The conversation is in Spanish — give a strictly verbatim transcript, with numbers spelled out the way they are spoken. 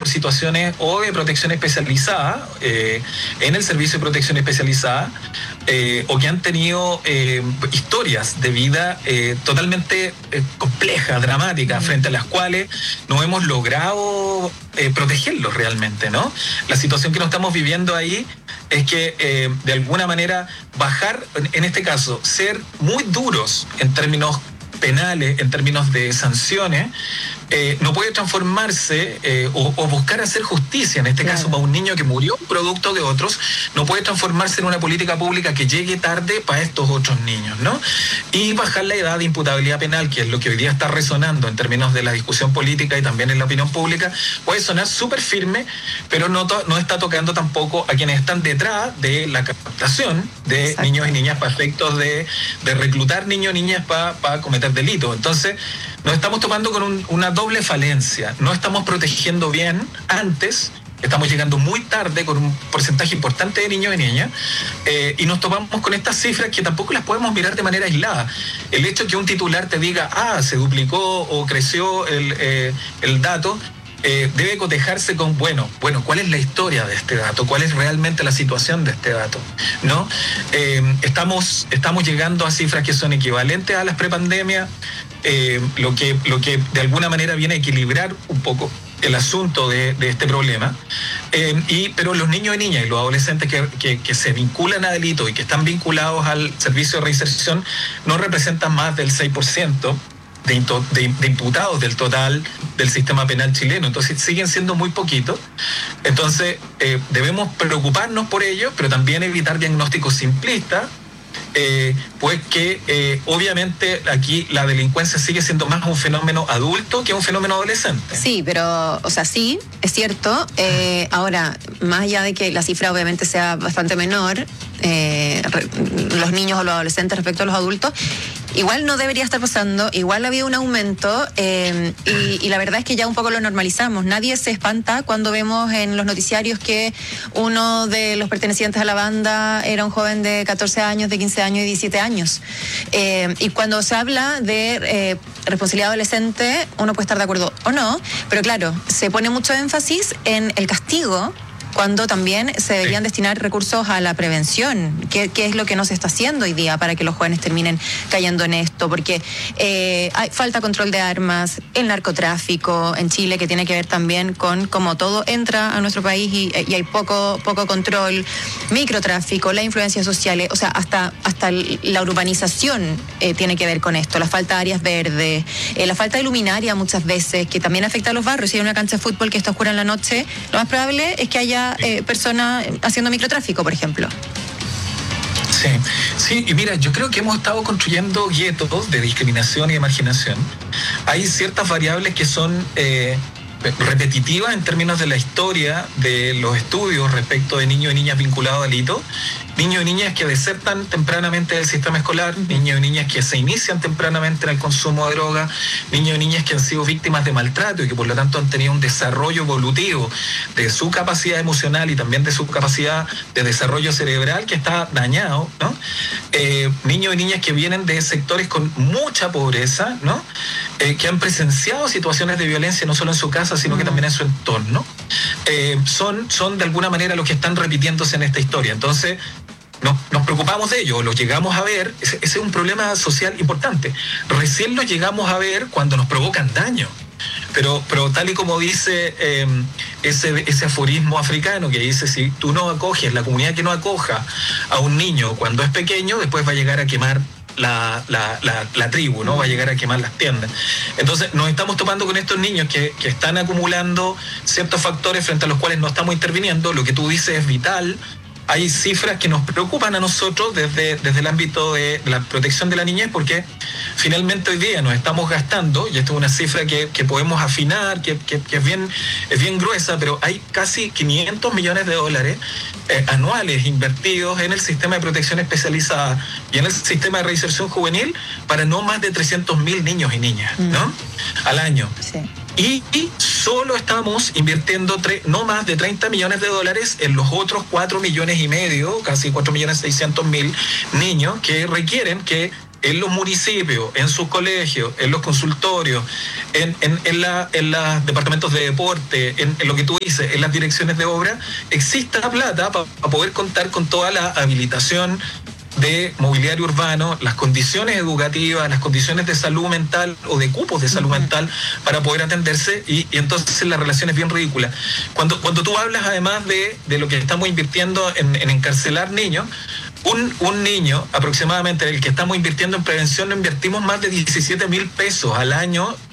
situaciones o de protección especializada, eh, en el servicio de protección especializada, eh, o que han tenido eh, historias de vida eh, totalmente eh, complejas, dramáticas, frente a las cuales no hemos logrado eh, protegerlos realmente, ¿no? La situación que nos estamos viviendo ahí es que eh, de alguna manera bajar, en este caso, ser muy duros en términos penales, en términos de sanciones, eh, no puede transformarse eh, o, o buscar hacer justicia, en este claro. caso para un niño que murió producto de otros, no puede transformarse en una política pública que llegue tarde para estos otros niños, ¿no? Y bajar la edad de imputabilidad penal, que es lo que hoy día está resonando en términos de la discusión política y también en la opinión pública, puede sonar súper firme, pero no, to- no está tocando tampoco a quienes están detrás de la captación de Exacto. niños y niñas para efectos de, de reclutar niños y niñas para pa cometer delitos. Entonces, nos estamos topando con un, una doble falencia. No estamos protegiendo bien antes, estamos llegando muy tarde con un porcentaje importante de niños y niñas, eh, y nos topamos con estas cifras que tampoco las podemos mirar de manera aislada. El hecho de que un titular te diga, ah, se duplicó o creció el, eh, el dato, Eh, debe cotejarse con, bueno, bueno, ¿cuál es la historia de este dato? ¿Cuál es realmente la situación de este dato? ¿No? Eh, estamos, estamos llegando a cifras que son equivalentes a las prepandemias, eh, lo que, lo que de alguna manera viene a equilibrar un poco el asunto de, de este problema, eh, y, pero los niños y niñas y los adolescentes que, que, que se vinculan a delitos y que están vinculados al servicio de reinserción no representan más del seis por ciento De, de, de imputados del total del sistema penal chileno, entonces siguen siendo muy poquitos. Entonces eh, debemos preocuparnos por ello, pero también evitar diagnósticos simplistas, eh, pues que eh, obviamente aquí la delincuencia sigue siendo más un fenómeno adulto que un fenómeno adolescente. Sí, pero, o sea, sí, es cierto. Eh, ahora, más allá de que la cifra obviamente sea bastante menor, eh, los niños o los adolescentes respecto a los adultos, igual no debería estar pasando, igual ha habido un aumento, eh, y, y la verdad es que ya un poco lo normalizamos. Nadie se espanta cuando vemos en los noticiarios que uno de los pertenecientes a la banda era un joven de catorce años, de quince años y diecisiete años. Eh, y cuando se habla de eh, responsabilidad adolescente, uno puede estar de acuerdo o no, pero claro, se pone mucho énfasis en el castigo, cuando también se deberían destinar recursos a la prevención, que, que es lo que no se está haciendo hoy día para que los jóvenes terminen cayendo en esto, porque eh, hay falta control de armas, el narcotráfico en Chile, que tiene que ver también con cómo todo entra a nuestro país y, y hay poco, poco control, microtráfico, las influencias sociales, o sea, hasta, hasta la urbanización eh, tiene que ver con esto, la falta de áreas verdes, eh, la falta de luminaria muchas veces, que también afecta a los barrios. Si hay una cancha de fútbol que está oscura en la noche, lo más probable es que haya Eh, personas haciendo microtráfico, por ejemplo. Sí, sí, y mira, yo creo que hemos estado construyendo guetos de discriminación y de marginación. Hay ciertas variables que son eh, repetitivas en términos de la historia de los estudios respecto de niños y niñas vinculados a delitos. Niños y niñas que desertan tempranamente del sistema escolar, niños y niñas que se inician tempranamente en el consumo de drogas, niños y niñas que han sido víctimas de maltrato y que por lo tanto han tenido un desarrollo evolutivo de su capacidad emocional y también de su capacidad de desarrollo cerebral que está dañado, ¿no? Eh, niños y niñas que vienen de sectores con mucha pobreza, ¿no? Eh, que han presenciado situaciones de violencia no solo en su casa, sino que también en su entorno. Eh, son, son de alguna manera los que están repitiéndose en esta historia. Entonces, Nos, nos preocupamos de ello, los llegamos a ver, ese, ese es un problema social importante. Recién los llegamos a ver cuando nos provocan daño. Pero, pero tal y como dice eh, ese, ese aforismo africano que dice, si tú no acoges, la comunidad que no acoja a un niño cuando es pequeño, después va a llegar a quemar la, la, la, la tribu, ¿no? Va a llegar a quemar las tiendas. Entonces nos estamos topando con estos niños que, que están acumulando ciertos factores frente a los cuales no estamos interviniendo. Lo que tú dices es vital. Hay cifras que nos preocupan a nosotros desde, desde el ámbito de la protección de la niñez, porque finalmente hoy día nos estamos gastando, y esta es una cifra que, que podemos afinar, que, que, que es, bien, es bien gruesa, pero hay casi quinientos millones de dólares eh, anuales invertidos en el sistema de protección especializada y en el sistema de reinserción juvenil para no más de trescientos mil niños y niñas, ¿no? Mm. Al año. Sí. Y, y solo estamos invirtiendo tre, no más de treinta millones de dólares en los otros cuatro millones y medio, casi cuatro millones seiscientos mil niños que requieren que en los municipios, en sus colegios, en los consultorios, en, en, en, la, en los departamentos de deporte, en, en lo que tú dices, en las direcciones de obra, exista plata para pa poder contar con toda la habilitación de mobiliario urbano, las condiciones educativas, las condiciones de salud mental o de cupos de salud uh-huh. mental para poder atenderse, y, y entonces la relación es bien ridícula. Cuando, cuando tú hablas además de, de lo que estamos invirtiendo en, en encarcelar niños, un, un niño aproximadamente, el que estamos invirtiendo en prevención, lo invertimos más de diecisiete mil pesos al año